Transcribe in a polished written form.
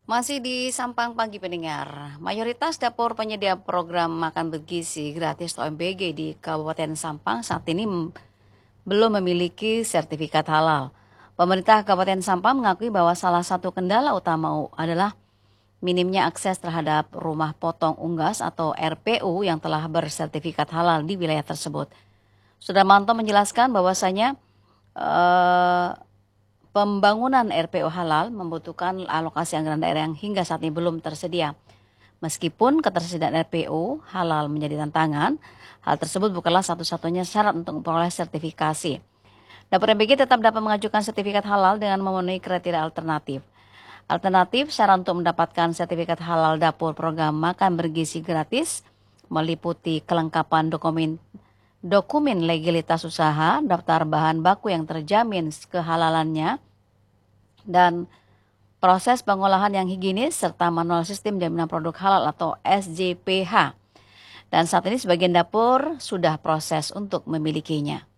Masih di Sampang Pagi pendengar, mayoritas dapur penyedia program makan bergizi gratis atau MBG di Kabupaten Sampang saat ini belum memiliki sertifikat halal. Pemerintah Kabupaten Sampang mengakui bahwa salah satu kendala utama adalah minimnya akses terhadap rumah potong unggas atau RPU yang telah bersertifikat halal di wilayah tersebut. Sudarmanto menjelaskan bahwasanya eh, pembangunan RPO halal membutuhkan alokasi anggaran daerah yang hingga saat ini belum tersedia. Meskipun ketersediaan RPO halal menjadi tantangan, hal tersebut bukanlah satu-satunya syarat untuk memperoleh sertifikasi. Dapur MBG tetap dapat mengajukan sertifikat halal dengan memenuhi kriteria alternatif. Alternatif syarat untuk mendapatkan sertifikat halal dapur program makan bergizi gratis meliputi kelengkapan dokumen legalitas usaha, daftar bahan baku yang terjamin kehalalannya, dan proses pengolahan yang higienis serta manual sistem jaminan produk halal atau SJPH. Dan saat ini sebagian dapur sudah proses untuk memilikinya.